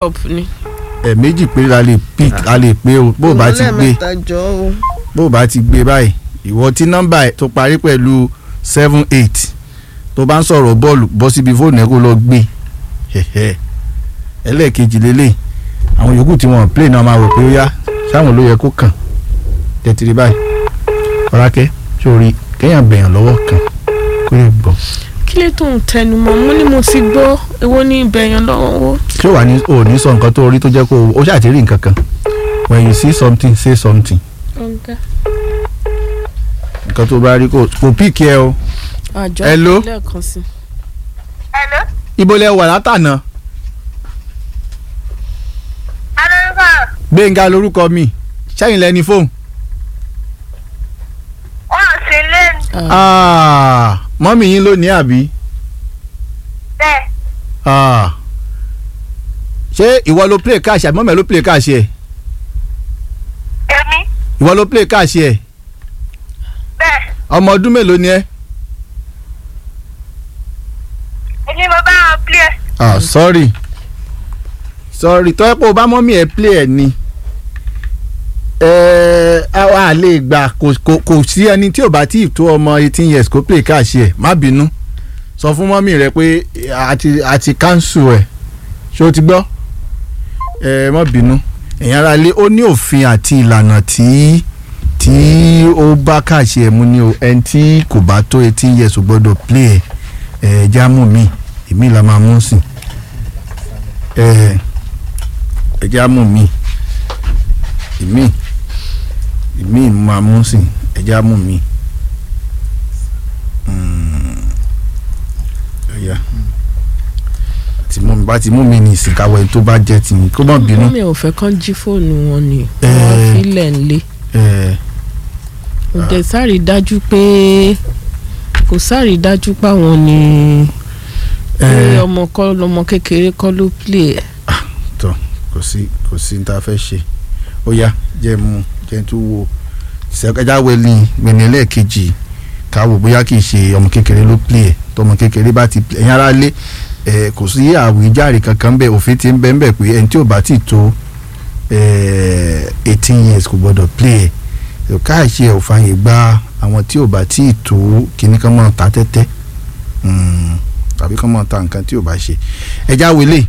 cup ni. Méjì péré la lè pick a lè pé o bó bá ti gbé bó bá ti gbé báyìí ìwọ tí nọ́mbà ẹ̀ tó parí pẹ̀lú 78 tó bá ń sọ̀rọ̀ bọ́ọ̀lù bọ́ síbi fóònù ẹ̀ kó lọ gbé ẹlẹ́ẹ̀kejì lélẹ̀ àwọn yòókù tí wọ́n play náà máa rò pé ó yá sáwọn ló yẹ kó kàn tẹ̀tìrì báyìí Fọlákẹ́ sórí kéèyàn bẹ̀yàn lọ́wọ́ kan kó lè gbọ́. kí lè tó ń tẹnumọ́ mo ní mo ti gbọ́ èwo ní bẹ̀yàn lọ́wọ́. ṣé wàá ní o ní sọ nǹkan tó rí tó jẹ́ kó o ṣàtìrí nǹkan kan when you see something say something. nǹkan tó bá rí kò píìkì ẹ o. hello. hello. ibo lẹ wà látànà. Gbénga lórúkọ mi ṣẹ́yìn lẹ́ni fóun. wọ́n sì lé. mọ́mì yín ló ní àbí. bẹ́ẹ̀. ṣé ìwọ ló play cash àbí mọ́mì ló play cash ẹ̀. èmi. ìwọ ló play cash ẹ̀. bẹ́ẹ̀. ọmọ ọdún mélòó ni ẹ. èmi mo bá wọn play. sorry tọ́ ẹ pé o bá mọ́mì ẹ play ẹ ni a lè gbà kò sí ẹni tí ò bá tí ì tó ọmọ 18 years kó play cash ẹ má bínú sọ fún mọ́mì rẹ pé àti cancel ẹ ṣé o ti gbọ́ má bínú ẹ̀yin ará ilé ó ní òfin àti ìlànà tí ó bá cash ẹ mú ni o ẹni tí kò bá tó 18 years ò gbọ́dọ̀ play ẹ jámù mi èmi là máa mú sí ẹjá mú mi ìmí máa mú sí ẹjá mú mi ẹyà tí mú mi bá ti mú mi ní ìsìnkáwé tó bá jẹ́ ti kó má bínú. mi ò fẹ́ kán jí fóònù wọn ni wọ́n filẹ̀ ńlẹ̀ kò dẹ̀ sáré dájú pé páwọn ni ọmọ kékeré kọ́ ló play ẹ̀. tó kò sí ní ta fẹ́ ṣe ó yá jẹ́ tó wo ṣẹ́kájáwé ní gbẹ̀nẹ́lẹ̀ kejì káwò bóyá kì í ṣe ọmọ kékeré ló play ẹ̀ tọmọ kékeré bá ti play ẹ̀yin ará lé kò sí àwíjàre kankan bẹ́ẹ̀ òfin ti ń bẹ́ẹ̀ pé ẹni tí ò bá ti tó 18 years kò gbọ́dọ̀ play ẹ̀ káàṣì ẹ̀ ò fààyè gba àwọn tí ò bá ti tó kíní kan mọ́ ta tẹ́tẹ́ tàbí kan mọ́ ta nǹkan tí ò bá ṣe ẹja wele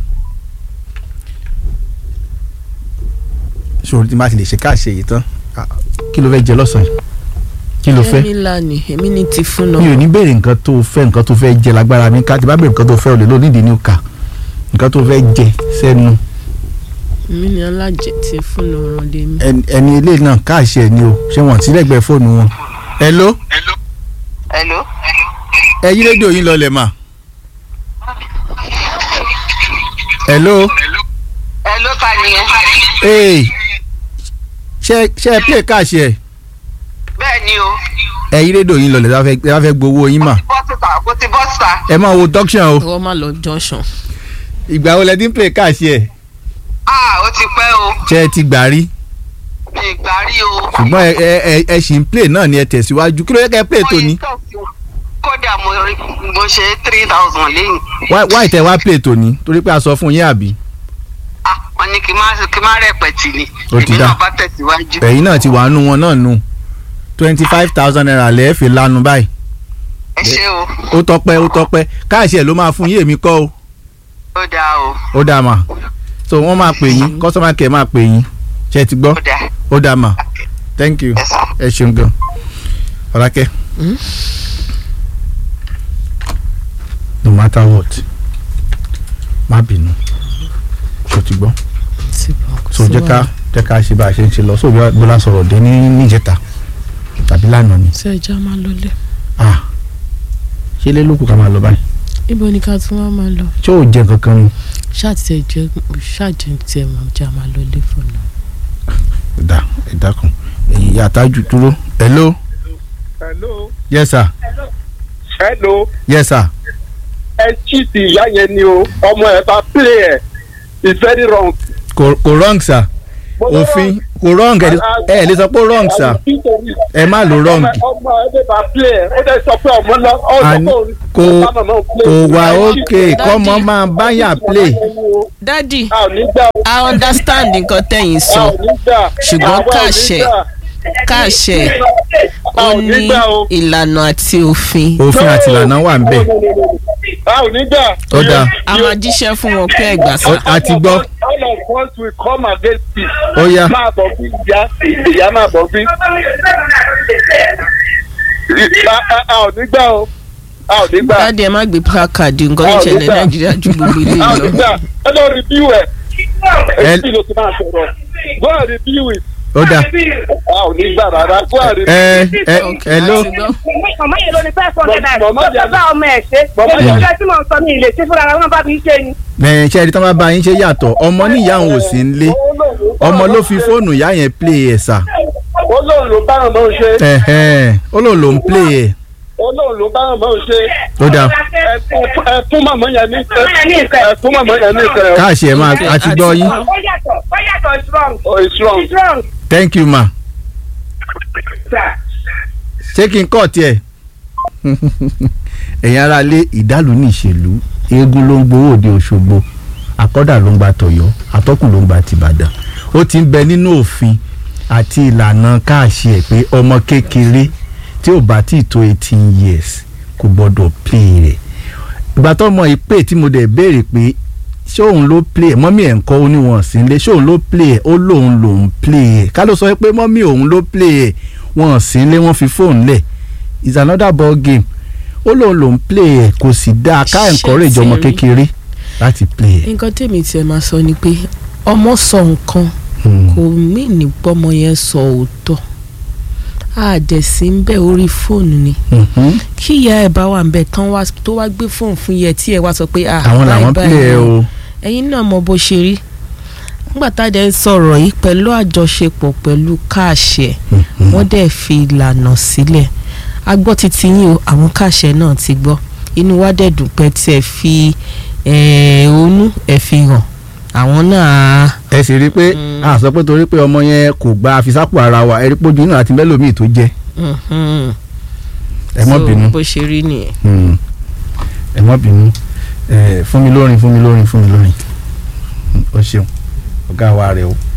ṣòro tí má ti lè ṣe káàṣì yìí tán kí ló fẹ́ jẹ lọ́sàn-án yìí kí ló fẹ́. èmi ni ti fún náà. mi ò ní béèrè nǹkan tó fẹ́ jẹ lágbára mi ká ti bá béèrè nǹkan tó fẹ́ o lè lò nídìí ní òkà nǹkan tó fẹ́ jẹ sẹ́nu. èmi ni alájẹ ti fún náà rán lé mi. ẹni ilé náà káàṣì ẹ̀ ni o ṣé wọ́n ti lẹ́gbẹ̀ẹ́ fóònù wọn. hello. ẹ yí rédíò yín lọlẹ̀ mà. hello. ta ni ẹ. ṣe ẹ play káàṣì ẹ̀. bẹ́ẹ̀ ni o. ẹ yí rédíò yín lọlẹ̀ ẹ bá fẹ́ gbowó yín mà. mo ti bọ́ síta. ẹ máa wo junction o. ìwọ máa lọ junction. ìgbà wo lẹ ti ń play káàṣì ẹ̀. ó ti pẹ́ o. ṣé ẹ ti gbà rí. mi gbà rí o. ṣùgbọ́n ẹ ṣì ń play náà ni ẹ tẹ̀síwájú kí ló yẹ kẹ́ ẹ play tòní. kódà mo ṣe 3,000 lẹ́yìn. wá ìtẹ̀ wá play tòní torí pé a sọ fún yín àbí. wọ́n ní kí n má rẹpẹtì ni èmi náà bá tẹ̀síwájú. ẹ̀yin náà ti wà nù wọn náà nù 25,000 naira lẹ́ẹ̀ fi lanu báyìí. ẹ ṣé o. ó tọpẹ́ káàṣì ẹ̀ ló máa fún yín èmi kọ́ o. ó dáa o. ó dáa mà so wọ́n máa pè yín customer care máa pè yín ṣe ti gbọ́. ó dáa mà thank you ẹ ṣeun gan. Fọlákẹ́ no matter what má bínú ṣó ti gbọ́ so jẹ́ ká ṣe bá a ṣe ń ṣe lọ so bí la sọ̀rọ̀ dé ní ìjẹta tàbí lánàá ni. ṣé ẹja máa lọ lé. ṣé lé lókù ká máa lọ báyìí. ibo ni ká tún wá máa lọ. ṣé ò jẹ kankan ni. ṣáàtì tiẹ̀ máa lọ lé fún un. ẹ dákun ẹ̀yin ìyá àtàjù dúró. hello. yes sir. hello. yes sir. ẹ cheat ìyá yẹn ni o ọmọ ẹ bá play ẹ it's very wrong. kò wrong sir òfin kò wrong ẹ lè sọ pé wrong sir ẹ má lo wrong. ọmọ ẹgbẹ́ bá play ẹ̀ ó dẹ̀ sọ pé ọmọ náà kò wá òkè kọ́mọ máa báyà play. dádì I understand nǹkan tẹ̀yin sọ ṣùgbọ́n káàṣẹ ó ní ìlànà àti òfin. òfin àti ìlànà wà ń bẹ̀. ó dáa. a máa jíṣẹ́ fún wọn pé ẹgbà sá. a ti gbọ́. all of us will come against it. ó yá. máa bọ̀ bí ìyá máa bọ̀ bí. a ò ní gbà o. a ò ní gbà. dáàdi ẹ má gbé placard nǹkan tó ṣẹlẹ̀ nàìjíríà ju gbogbo ilé lọ. a ò ní gbà. ẹ lọ review ẹ. ẹ sì ló ti máa sọ̀rọ̀. go and review it. ó dáa. a ò ní gbà rárá. go and review it. hello. màmá yẹn ló ní fẹ́ fọ́n dẹ́dá rẹ̀ lọ́jọ́ bá ọmọ ẹ̀ ṣe èyí tí mo ń sọ ní ilé tí fúnra wọn bá fi ṣe ni. bẹ́ẹ̀ ṣe ẹni tí wọ́n bá yín ṣe yàtọ̀ ọmọ níyà òun ò sí nílé ọmọ ló fi fóònù ìyá yẹn play ẹ̀ sà. olóòlù ló bá ọmọ ń ṣe. olóòlù ló ń play ẹ̀. olóòlù ló bá ọmọ ń ṣe. ó dáa. ẹ fún màmá yẹn ní ìkẹ́. ẹ fún màmá yẹn ní ìkẹ́. káàṣì ẹ̀ máa àti gbọ́ yín. ó yàtọ̀ it's wrong. oh it's wrong. it's wrong. thank you ma. ṣé kí n kọ́ tiẹ̀ ẹ̀yin ará lé ìdálù ní ìṣèlú eégún ló ń gbowó òde Òṣogbo àkọ́dà ló ń gba tọ̀yọ́ atọ́kùn ló ń gba tìbàdàn ó ti ń bẹ nínú òfin àti ìlànà káàṣì ẹ̀ pé ọmọ kékeré tí ò bá tí ì tó 18 years kò gbọ́dọ̀ play rẹ̀ ìgbà tó mọ ìpè tí mo dẹ̀ béèrè pé ṣé òun ló play mọ́mí ẹ̀ ń kọ́ oníwọ̀n sí ilé ṣé òun ló play ẹ̀ ó lòun play ẹ̀ ká ló sọ pé mọ́mí òun ló play ẹ̀ wọ́n sí ilé wọ́n fi fóònù lẹ̀ is another ball game ó lòun play ẹ̀ kò sì dáa ká encourage ọmọ kékeré láti play ẹ̀. nǹkan tèmi tiẹ̀ máa sọ ni pé ọmọ sọ nǹkan kò mí ní pọ́mọ yẹn sọ òótọ́ àdẹ̀sí ń bẹ̀ orí fóònù ni kí ìyá ẹ̀ bá wà ń bẹ̀ tán tó wá gbé fóònù fún yẹ tí ẹ wá sọ pé àwọn làwọn play ẹ o ẹ̀yin náà mọ bó ṣe rí nígbà tá a dẹ̀ ń sọ̀rọ̀ yìí pẹ̀lú àjọṣepọ̀ pẹ̀lú káàṣẹ wọ́n dẹ̀ fi ìlànà sílẹ̀ a gbọ́ títí yín o àwọn káàṣẹ náà ti gbọ́ inú wa dẹ̀ dùn pé tí ẹ fi ònú ẹ fi hàn àwọn náà. ẹ sì rí i pé a sọ pé torí pé ọmọ yẹn kò gba àfisápò ara wa ẹ rí pójú náà àti mẹ́lòmíì tó jẹ́ ẹ mọ́ bínú bó ṣe rí nìyẹn. ẹ mọ́ bínú fún mi lórin o ṣeun ọ̀gá wa rẹ̀ o.